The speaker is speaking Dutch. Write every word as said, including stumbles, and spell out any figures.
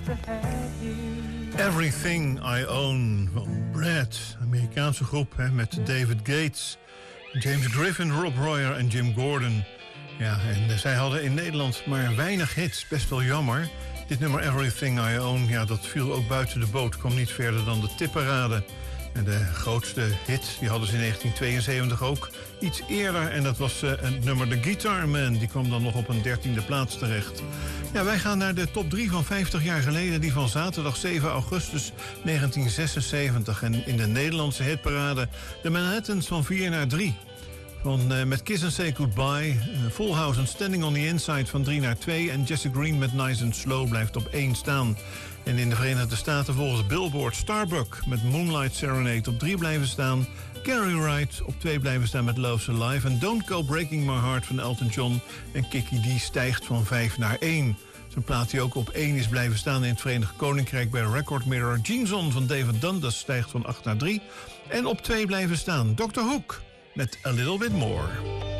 Everything I Own van Brad, Amerikaanse groep hè, met David Gates, James Griffin, Rob Royer en Jim Gordon. Ja, en zij hadden in Nederland maar weinig hits, best wel jammer. Dit nummer Everything I Own, ja, dat viel ook buiten de boot, kwam niet verder dan de tipparade. En de grootste hit, die hadden ze in negentien tweeënzeventig ook iets eerder. En dat was uh, het nummer The Guitar Man. Die kwam dan nog op een dertiende plaats terecht. Ja, wij gaan naar de top drie van vijftig jaar geleden. Die van zaterdag zeven augustus negentien zesenzeventig. En in de Nederlandse hitparade de Manhattans van vier naar drie. Van, uh, met Kiss and Say Goodbye, uh, Full House en Standing on the Inside van drie naar twee. En Jesse Green met Nice and Slow blijft op één staan. En in de Verenigde Staten volgens Billboard Starbuck met Moonlight Serenade op drie blijven staan. Carrie Wright op twee blijven staan met Love's Alive. En Don't Go Breaking My Heart van Elton John. En Kiki D stijgt van vijf naar één. Zo'n plaat die ook op één is blijven staan in het Verenigd Koninkrijk bij Record Mirror. Jeans On van David Dundas stijgt van acht naar drie. En op twee blijven staan doctor Hook met A Little Bit More.